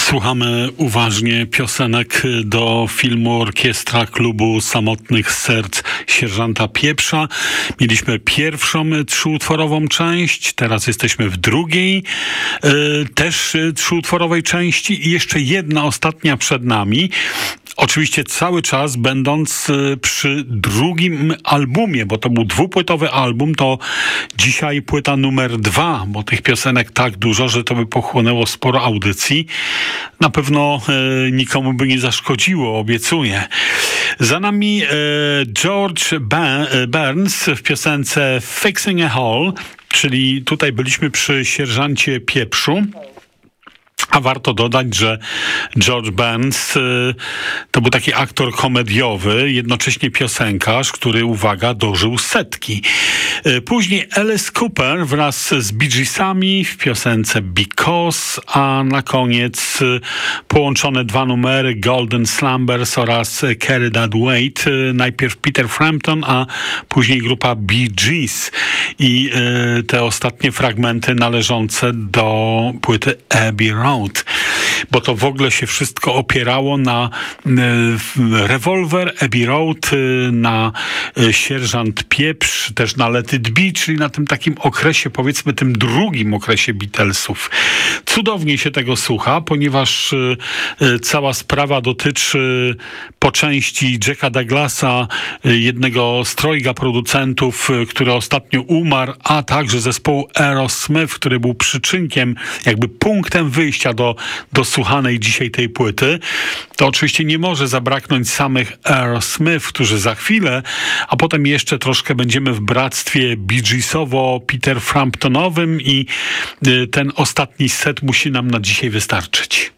Słuchamy uważnie piosenek do filmu Orkiestra Klubu Samotnych Serc Sierżanta Pieprza. Mieliśmy pierwszą trzyutworową część, teraz jesteśmy w drugiej, też trzyutworowej części i jeszcze jedna ostatnia przed nami. Oczywiście cały czas będąc przy drugim albumie, bo to był dwupłytowy album, to dzisiaj płyta numer 2, bo tych piosenek tak dużo, że to by pochłonęło sporo audycji. Na pewno nikomu by nie zaszkodziło, obiecuję. Za nami George Burns w piosence Fixing a Hole, czyli tutaj byliśmy przy Sierżancie Pieprzu. A warto dodać, że George Burns to był taki aktor komediowy, jednocześnie piosenkarz, który, uwaga, dożył 100. Później Alice Cooper wraz z Bee Geesami w piosence Because, a na koniec połączone dwa numery Golden Slumbers oraz Carry That Weight. Najpierw Peter Frampton, a później grupa Bee Gees. I te ostatnie fragmenty należące do płyty Abbey Road. Bo to w ogóle się wszystko opierało na Revolver, Abbey Road, na Sierżant Pieprz, też na Let It Be, czyli na tym takim okresie, powiedzmy tym drugim okresie Beatlesów. Cudownie się tego słucha, ponieważ cała sprawa dotyczy po części Jacka Douglasa, jednego z trojga producentów, który ostatnio umarł, a także zespołu Aerosmith, który był przyczynkiem, jakby punktem wyjścia do słuchanej dzisiaj tej płyty. To oczywiście nie może zabraknąć samych Aerosmith, którzy za chwilę, a potem jeszcze troszkę będziemy w bractwie Bee Geesowo-Peter Framptonowym i ten ostatni set musi nam na dzisiaj wystarczyć.